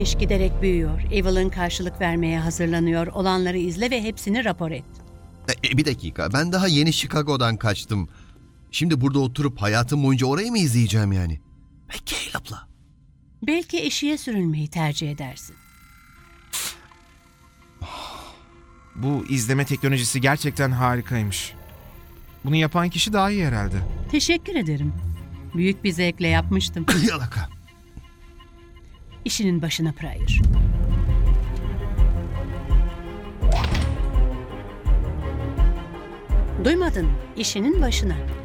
İş giderek büyüyor. Evelyn karşılık vermeye hazırlanıyor. Olanları izle ve hepsini rapor et. Bir dakika, ben daha yeni Chicago'dan kaçtım. Şimdi burada oturup hayatım boyunca orayı mı izleyeceğim yani? Ve Caleb'la. Belki eşiğe sürülmeyi tercih edersin. Bu izleme teknolojisi gerçekten harikaymış. Bunu yapan kişi daha iyi herhalde. Teşekkür ederim. Büyük bir zevkle yapmıştım. Yalaka. İşinin başına Pryor. Duymadın mı? İşinin başına.